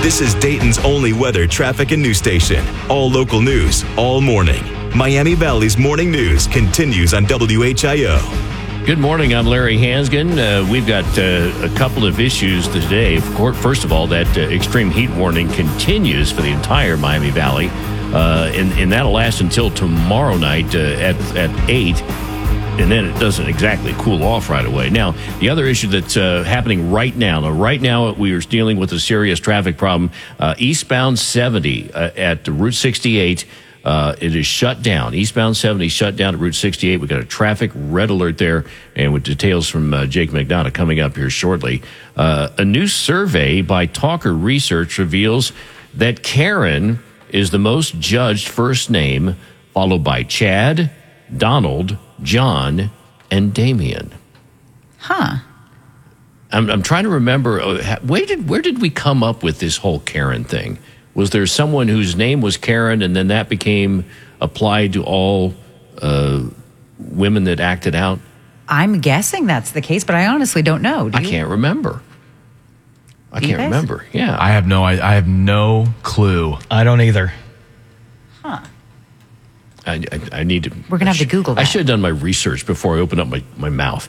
This is Dayton's only weather, traffic, and news station. All local news, all morning. Miami Valley's morning news continues on WHIO. Good morning. I'm Larry Hansgen. We've got a couple of issues today. First of all, that extreme heat warning continues for the entire Miami Valley, and that'll last until tomorrow night at 8. And then it doesn't exactly cool off right away. Now, the other issue that's happening right now we are dealing with a serious traffic problem. Eastbound 70 at Route 68, it is shut down. Eastbound 70 shut down at Route 68. We've got a traffic red alert there, and with details from Jake McDonough coming up here shortly. A new survey by Talker Research reveals that Karen is the most judged first name, followed by Chad, Donald, John, and Damien. Huh. I'm trying to remember, where did we come up with this whole Karen thing? Was there someone whose name was Karen and then that became applied to all women that acted out? I'm guessing that's the case, but I honestly don't know. Do you? I can't remember. I can't remember. Yeah. I have no clue. I don't either. Huh. I need to. We're going to have to Google that. I should have done my research before I opened up my mouth.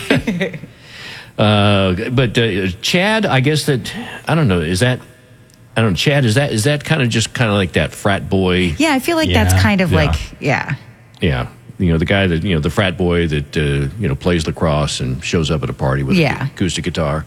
But Chad, I guess that, I don't know, Chad, is that kind of like that frat boy? Yeah, I feel like that's kind of Yeah. You know, the guy that, the frat boy that, plays lacrosse and shows up at a party with an acoustic guitar.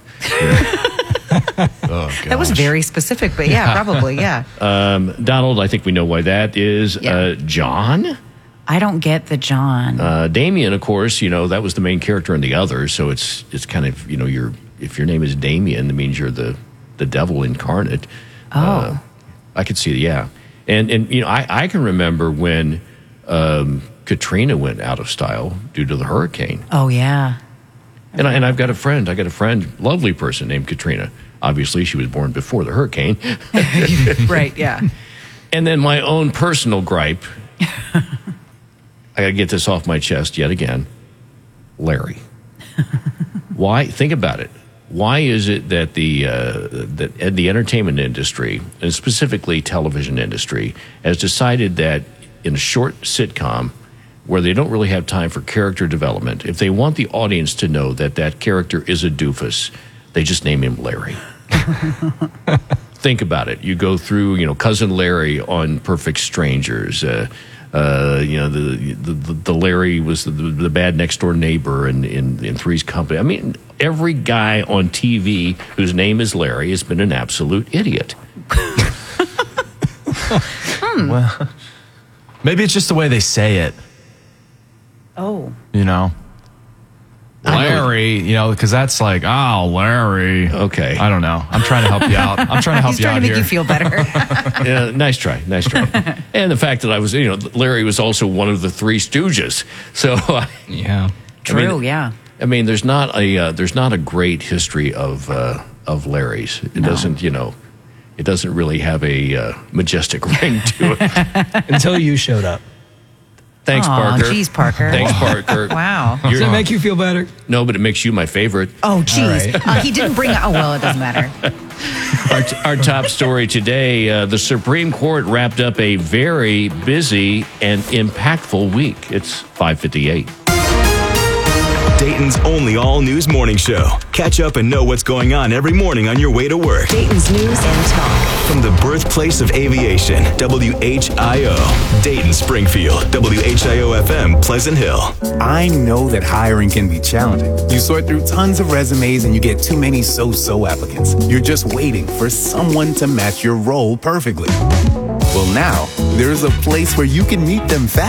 Oh, that was very specific, but probably, Donald, I think we know why that is. John? I don't get the John. Damien, of course, that was the main character in the other, so it's kind of, if your name is Damien, that means you're the devil incarnate. Oh. I could see, And I can remember when Katrina went out of style due to the hurricane. Oh, yeah. And I've got a friend, lovely person named Katrina. Obviously, she was born before the hurricane. Right, yeah. And then my own personal gripe, I got to get this off my chest yet again, Larry. Why? Think about it. Why is it that the entertainment industry, and specifically television industry, has decided that in a short sitcom, where they don't really have time for character development, if they want the audience to know that character is a doofus, they just name him Larry. Think about it. You go through, Cousin Larry on Perfect Strangers. The Larry was the bad next door neighbor in Three's Company. I mean, every guy on TV whose name is Larry has been an absolute idiot. Well, maybe it's just the way they say it. Oh. Larry, because that's like, Larry. Okay. I don't know. I'm trying to help you out. He's trying to make you feel better. Yeah, nice try. And the fact that I was, Larry was also one of the Three Stooges. So, yeah. True, I mean, there's not a great history of Larry's. It doesn't, it doesn't really have a majestic ring to it. Until you showed up. Thanks, Parker. Geez, Parker. Thanks, Parker. Wow. Does that make you feel better? No, but it makes you my favorite. Oh, geez. Right. He didn't bring it. Oh, well, it doesn't matter. Our top story today, the Supreme Court wrapped up a very busy and impactful week. It's 5:58. Dayton's only all-news morning show. Catch up and know what's going on every morning on your way to work. Dayton's news and talk. From the birthplace of aviation, WHIO. Dayton, Springfield, WHIO-FM, Pleasant Hill. I know that hiring can be challenging. You sort through tons of resumes and you get too many so-so applicants. You're just waiting for someone to match your role perfectly. Well, now, there's a place where you can meet them fast.